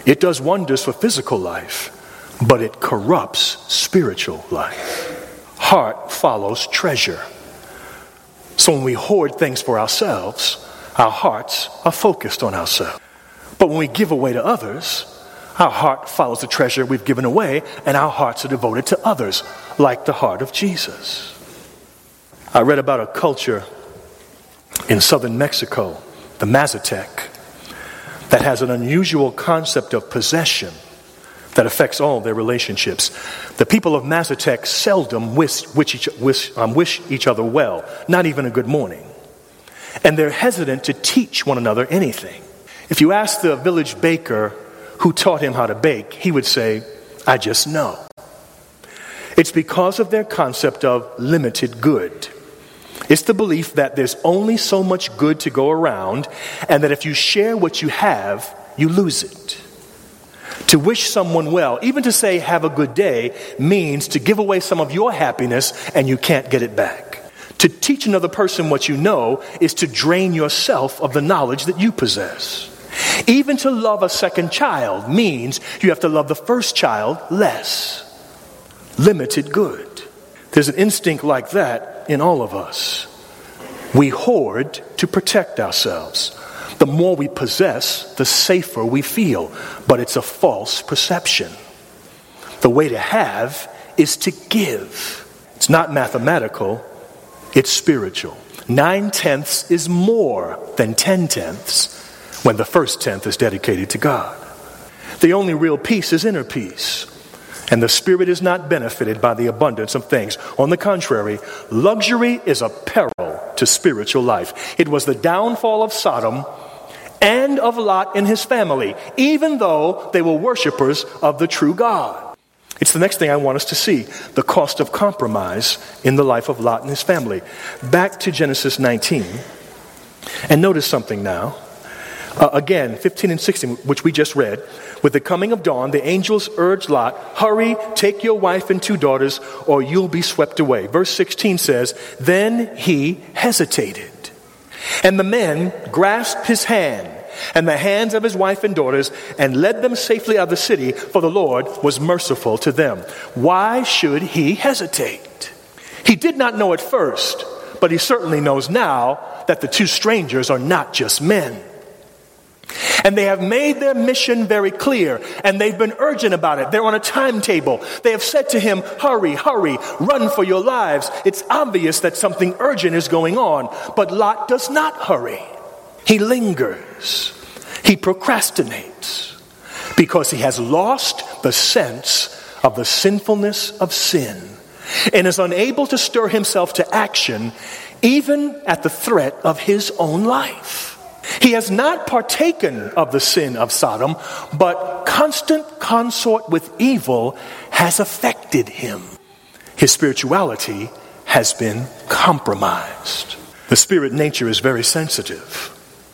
It does wonders for physical life, but it corrupts spiritual life. Heart follows treasure. So when we hoard things for ourselves, our hearts are focused on ourselves. But when we give away to others, our heart follows the treasure we've given away, and our hearts are devoted to others, like the heart of Jesus. I read about a culture in southern Mexico, the Mazatec, that has an unusual concept of possession that affects all their relationships. The people of Mazatec seldom wish each other well, not even a good morning. And they're hesitant to teach one another anything. If you ask the village baker who taught him how to bake, he would say, "I just know." It's because of their concept of limited good. It's the belief that there's only so much good to go around, and that if you share what you have, you lose it. To wish someone well, even to say "have a good day," means to give away some of your happiness and you can't get it back. To teach another person what you know is to drain yourself of the knowledge that you possess. Even to love a second child means you have to love the first child less. Limited good. There's an instinct like that in all of us. We hoard to protect ourselves. The more we possess, the safer we feel. But it's a false perception. The way to have is to give. It's not mathematical, it's spiritual. 9/10 is more than 10/10 when the first tenth is dedicated to God. The only real peace is inner peace. And the spirit is not benefited by the abundance of things. On the contrary, luxury is a peril to spiritual life. It was the downfall of Sodom and of Lot and his family, even though they were worshipers of the true God. It's the next thing I want us to see, the cost of compromise in the life of Lot and his family. Back to Genesis 19, and notice something now. Again, 15 and 16, which we just read. With the coming of dawn, the angels urged Lot, "Hurry, take your wife and 2 daughters, or you'll be swept away." Verse 16 says, "Then he hesitated. And the men grasped his hand and the hands of his wife and daughters and led them safely out of the city, for the Lord was merciful to them." Why should he hesitate? He did not know at first, but he certainly knows now that the 2 strangers are not just men. And they have made their mission very clear, and they've been urgent about it. They're on a timetable. They have said to him, "Hurry, hurry, run for your lives." It's obvious that something urgent is going on, but Lot does not hurry. He lingers. He procrastinates because he has lost the sense of the sinfulness of sin and is unable to stir himself to action even at the threat of his own life. He has not partaken of the sin of Sodom, but constant consort with evil has affected him. His spirituality has been compromised. The spirit nature is very sensitive.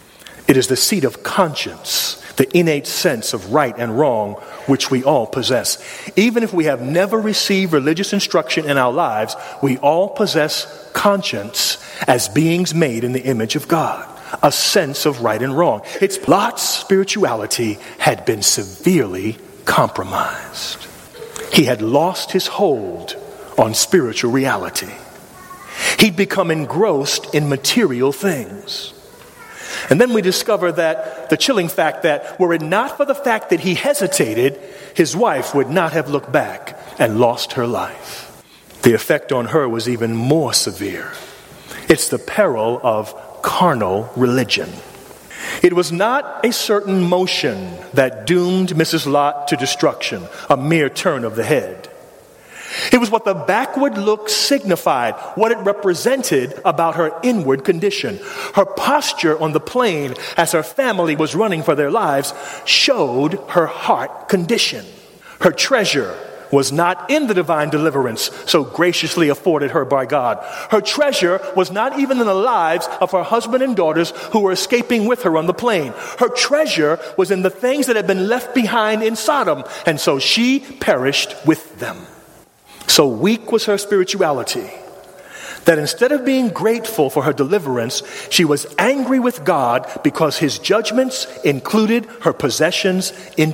It is the seat of conscience, the innate sense of right and wrong, which we all possess. Even if we have never received religious instruction in our lives, we all possess conscience as beings made in the image of God. A sense of right and wrong. It's Lot's spirituality had been severely compromised. He had lost his hold on spiritual reality. He'd become engrossed in material things. And then we discover that the chilling fact that were it not for the fact that he hesitated, his wife would not have looked back and lost her life. The effect on her was even more severe. It's the peril of carnal religion. It was not a certain motion that doomed Mrs. Lot to destruction, a mere turn of the head. It was what the backward look signified, what it represented about her inward condition. Her posture on the plain as her family was running for their lives showed her heart condition. Her treasure was not in the divine deliverance so graciously afforded her by God. Her treasure was not even in the lives of her husband and daughters who were escaping with her on the plain. Her treasure was in the things that had been left behind in Sodom, and so she perished with them. So weak was her spirituality that instead of being grateful for her deliverance, she was angry with God because his judgments included her possessions in